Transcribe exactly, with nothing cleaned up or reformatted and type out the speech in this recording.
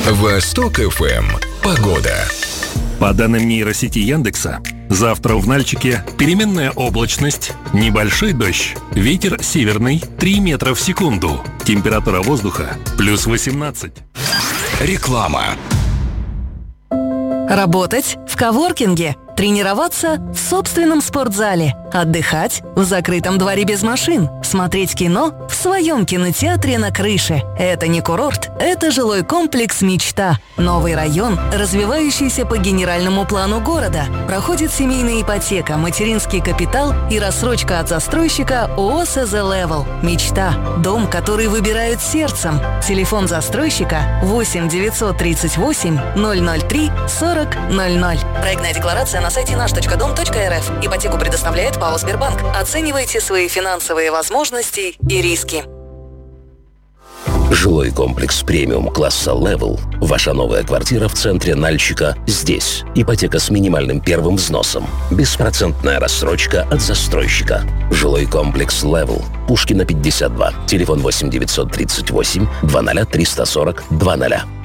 Восток эф эм. Погода. По данным нейросети Яндекса, завтра в Нальчике переменная облачность, небольшой дождь, ветер северный три метра в секунду, температура воздуха плюс восемнадцать. Реклама. Работать в коворкинге, тренироваться в собственном спортзале, отдыхать в закрытом дворе без машин, смотреть кино в своем кинотеатре на крыше. Это не курорт, это жилой комплекс «Мечта». Новый район, развивающийся по генеральному плану города. Проходит семейная ипотека, материнский капитал и рассрочка от застройщика ООО «СЗ Левел». «Мечта» – дом, который выбирают сердцем. Телефон застройщика восемь девятьсот тридцать восемь ноль ноль три сорок ноль ноль. Проектная декларация на сайте наш точка дом точка эр эф. Ипотеку предоставляет ПАО «Сбербанк». Оценивайте свои финансовые возможности и риски. Жилой комплекс премиум класса Level. Ваша новая квартира в центре Нальчика здесь. Ипотека с минимальным первым взносом. Беспроцентная рассрочка от застройщика. Жилой комплекс Level. Пушкина, пятьдесят два. Телефон восемь девятьсот тридцать восемь двадцать триста сорок двадцать.